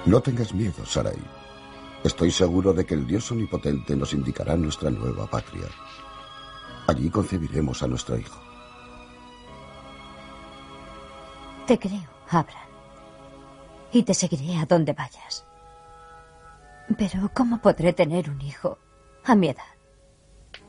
No tengas miedo, Sarai. Estoy seguro de que el Dios Omnipotente nos indicará nuestra nueva patria. Allí concebiremos a nuestro hijo. Te creo, Abraham. Y te seguiré a donde vayas. Pero ¿cómo podré tener un hijo a mi edad?